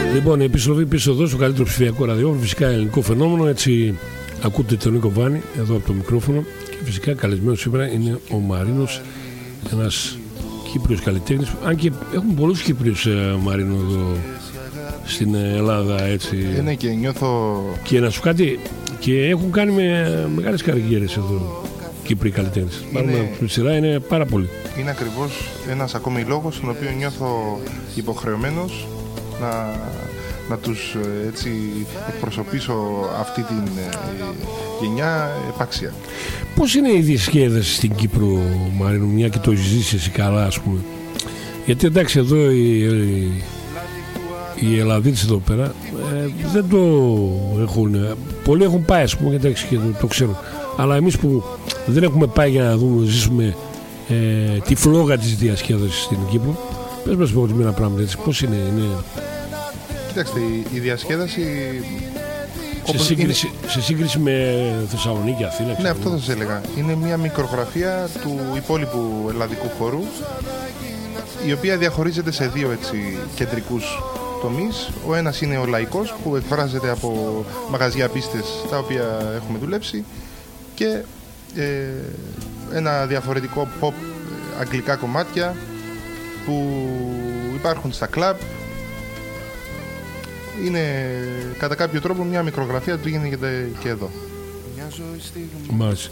Λοιπόν, η επιστροφή πίσω εδώ στο καλύτερο ψηφιακό ραδιόφωνο, φυσικά ελληνικό φαινόμενο. Έτσι ακούτε τον Νίκο Βάνη εδώ από το μικρόφωνο. Και φυσικά καλεσμένος σήμερα είναι ο Μαρίνος, ένας Κύπριος καλλιτέχνης. Αν και έχουμε πολλούς Κύπριους, Μαρίνο, εδώ στην Ελλάδα. Έτσι. Ναι, και νιώθω. Και να σου κάτι, και έχουν κάνει μεγάλες καριέρες εδώ Κύπριοι καλλιτέχνες. Η σειρά είναι πάρα πολύ. Είναι ακριβώς ένας ακόμη λόγος στον οποίο νιώθω υποχρεωμένος να τους έτσι εκπροσωπήσω αυτή την γενιά επάξια. Πώς είναι η διασκέδαση στην Κύπρο, Μαρίνο, μια και το ζήσεις εσύ καλά, ας πούμε? Γιατί εντάξει, εδώ οι Ελλαδίτες εδώ πέρα δεν το έχουν. Πολλοί έχουν πάει, ας πούμε, εντάξει, και το ξέρουν. Αλλά εμείς που δεν έχουμε πάει για να δούμε, ζήσουμε τη φλόγα της διασκέδασης στην Κύπρο, πες μας ορισμένα πράγματα, έτσι, πώς είναι? Κοιτάξτε, η διασκέδαση σε σύγκριση με Θεσσαλονίκη, Αθήνα. Ναι, αυτό θα σας έλεγα. Είναι μια μικρογραφία του υπόλοιπου ελλαδικού χώρου, η οποία διαχωρίζεται σε δύο κεντρικούς τομείς. Ο ένας είναι ο λαϊκός, που εκφράζεται από μαγαζιά, πίστες, τα οποία έχουμε δουλέψει, και ένα διαφορετικό pop, αγγλικά κομμάτια που υπάρχουν στα κλαμπ. Είναι κατά κάποιο τρόπο μια μικρογραφία που γίνεται και εδώ. Μάλιστα.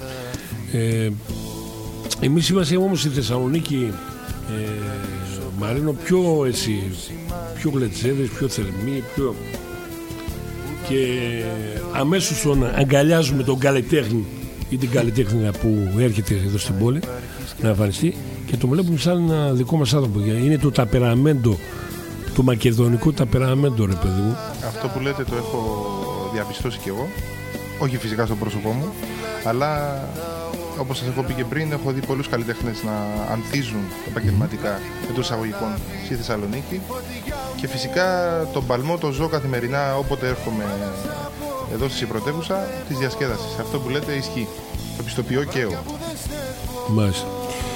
Εμείς είμαστε όμως στη Θεσσαλονίκη, Μαρίνο, πιο γλετσέδες, πιο θερμοί, και αμέσως τον αγκαλιάζουμε τον καλλιτέχνη ή την καλλιτέχνη που έρχεται εδώ στην πόλη να εμφανιστεί, και το βλέπουμε σαν ένα δικό μας άνθρωπο. Είναι το ταπεραμέντο, το μακεδονικό ταπεραμέντο, ρε παιδί μου. Αυτό που λέτε το έχω διαπιστώσει κι εγώ. Όχι φυσικά στο πρόσωπό μου, αλλά όπως σας έχω πει και πριν, έχω δει πολλούς καλλιτέχνες να ανθίζουν επαγγελματικά εντός εισαγωγικών στη Θεσσαλονίκη, και φυσικά τον παλμό το ζω καθημερινά όποτε έρχομαι εδώ στη πρωτεύουσα της διασκέδασης. Αυτό που λέτε ισχύει. Το πιστοποιώ και εγώ. Μάλιστα.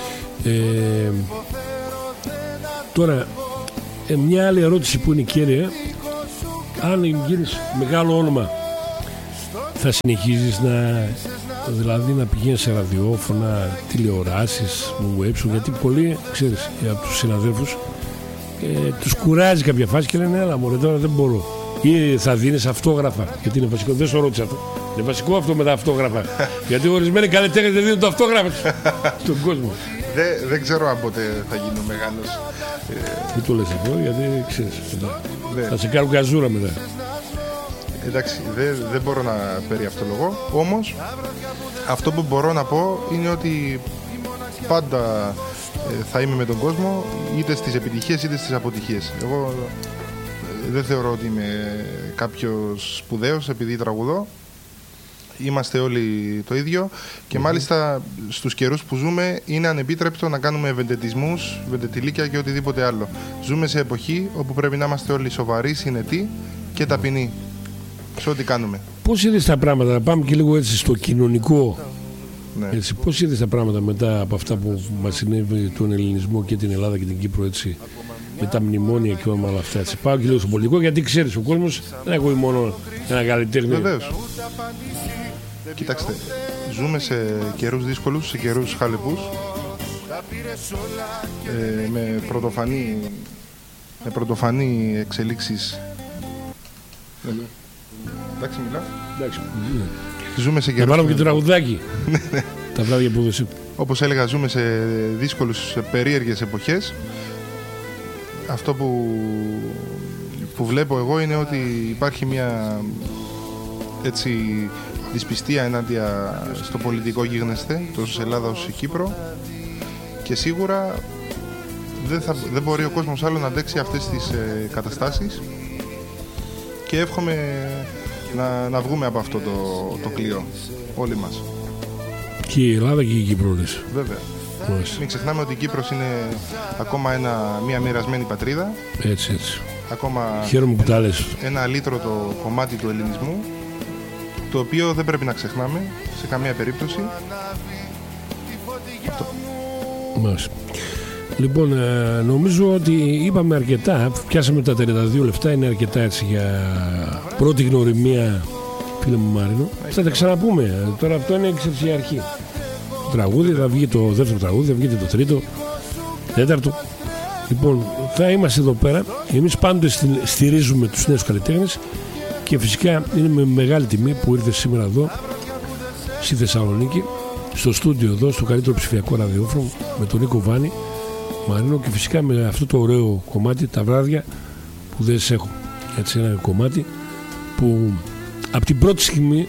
Τώρα, μια άλλη ερώτηση που είναι κέρια: αν γίνεις μεγάλο όνομα, θα συνεχίζεις δηλαδή να πηγαίνεις σε ραδιόφωνα, τηλεοράσεις, webshow? Γιατί πολλοί, ξέρεις, από τους συναδέλφους τους κουράζει κάποια φάση και λένε έλα μωρέ, τώρα δεν μπορώ. Ή θα δίνεις αυτόγραφα, γιατί είναι βασικό. Δεν σου ρώτησα αυτό. Είναι βασικό αυτό με τα αυτόγραφα. Γιατί ορισμένοι καλλιτέχνες δεν δίνουν το αυτόγραφα στον κόσμο. Δεν ξέρω αν ποτέ θα γίνω μεγάλος. Μην το λες αυτό, γιατί ξέρεις, θα σε κάνουν καζούρα μετά. Εντάξει, δεν μπορώ να περιαυτολογώ. Όμως αυτό που μπορώ να πω είναι ότι πάντα θα είμαι με τον κόσμο, είτε στις επιτυχίες είτε στις αποτυχίες. Εγώ δεν θεωρώ ότι είμαι κάποιος σπουδαίος επειδή τραγουδώ. Είμαστε όλοι το ίδιο, και μάλιστα στους καιρούς που ζούμε είναι ανεπίτρεπτο να κάνουμε βεντετισμούς, βεντετιλίκια και οτιδήποτε άλλο. Ζούμε σε εποχή όπου πρέπει να είμαστε όλοι σοβαροί, συνετοί και ταπεινοί σε ό,τι κάνουμε. Πώς είδες τα πράγματα, να πάμε και λίγο έτσι στο κοινωνικό? Ναι. Έτσι, πώς είδες τα πράγματα μετά από αυτά που μας συνέβη τον ελληνισμό και την Ελλάδα και την Κύπρο, έτσι, με τα μνημόνια και όλα αυτά? Έτσι. Πάω και λίγο στο πολιτικό, γιατί ξέρεις, ο κόσμος δεν ακούει μόνο ένα καλλιτέχνη. Βεβαίως. Κοιτάξτε, ζούμε σε καιρούς δύσκολους, σε καιρούς χαλεπούς, με πρωτοφανή εξελίξεις. Εντάξει, μιλάω. Εντάξει. Ζούμε σε καιρούς. Να βάλουμε και τραγουδάκι. Τα βράδια που δώσει. Όπως έλεγα, ζούμε σε δύσκολους, σε περίεργες εποχές. Αυτό που βλέπω εγώ είναι ότι υπάρχει μια έτσι δυσπιστία ενάντια στο πολιτικό γίγνεσθε, τόσο σε Ελλάδα όσο σε Κύπρο, και σίγουρα δεν μπορεί ο κόσμος άλλο να αντέξει αυτές τις καταστάσεις, και εύχομαι να βγούμε από αυτό το κλειό όλοι μας. Και η Ελλάδα και η Κύπρο, λες. Βέβαια. Μην ξεχνάμε ότι η Κύπρος είναι ακόμα μια μοιρασμένη πατρίδα. Έτσι. Ακόμα χαίρομαι που τα λες. Ένα αλήτρωτο κομμάτι του ελληνισμού, το οποίο δεν πρέπει να ξεχνάμε σε καμία περίπτωση. Αυτό. Μάλιστα. Λοιπόν, νομίζω ότι είπαμε αρκετά. Πιάσαμε τα 32 λεπτά. Είναι αρκετά έτσι για πρώτη γνωριμία, φίλε μου Μάρινο. Θα τα ξαναπούμε. Τώρα αυτό είναι η αρχή. Το τραγούδι, θα βγει το δεύτερο τραγούδι, θα βγει το τρίτο, τέταρτο. Λοιπόν, θα είμαστε εδώ πέρα. Εμείς πάντοτε στηρίζουμε τους νέους καλλιτέχνες και φυσικά είναι με μεγάλη τιμή που ήρθε σήμερα εδώ στη Θεσσαλονίκη, στο στούντιο εδώ, στο καλύτερο ψηφιακό ραδιόφωνο, με τον Νίκο Βάνη Μαρίνο, και φυσικά με αυτό το ωραίο κομμάτι, τα βράδια που δεν σε έχω. Έτσι, ένα κομμάτι που από την πρώτη στιγμή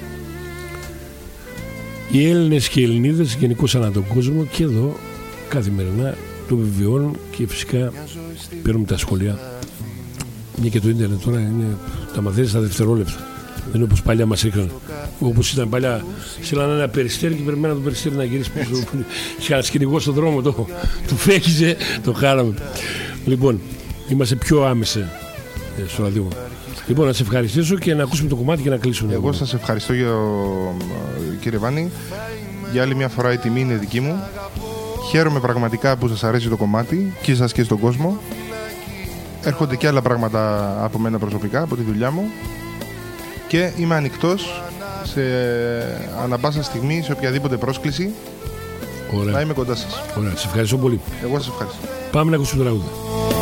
οι Έλληνες και οι Ελληνίδες γενικώς ανά τον κόσμο και εδώ καθημερινά το βιβιώνουν και φυσικά παίρνουμε τα σχόλια. Μια και το ίντερνετ τώρα είναι, τα μαθαίνεις στα δευτερόλεπτα. Δεν είναι όπως παλιά μας έκαναν. Όπως ήταν παλιά, στείλανε ένα περιστέρι και περιμέναν το περιστέρι να γυρίσει πίσω. Σε ένα σκηνικό στον δρόμο του φέγγιζε, το χάραμε. Λοιπόν, είμαστε πιο άμεσα στο ραδιόφωνο. Λοιπόν, να σε ευχαριστήσω και να ακούσουμε το κομμάτι και να κλείσουμε. Εγώ σας ευχαριστώ, κύριε Βάνη. Για άλλη μια φορά η τιμή είναι δική μου. Χαίρομαι πραγματικά που σας αρέσει το κομμάτι και σας και στον κόσμο. Έρχονται και άλλα πράγματα από μένα προσωπικά, από τη δουλειά μου. Και είμαι ανοιχτός σε ανά πάσα στιγμή, σε οποιαδήποτε πρόσκληση. Ωραία. Να είμαι κοντά σας. Ωραία, σε ευχαριστώ πολύ. Εγώ σας ευχαριστώ. Πάμε να ακούσουμε το τραγούδι.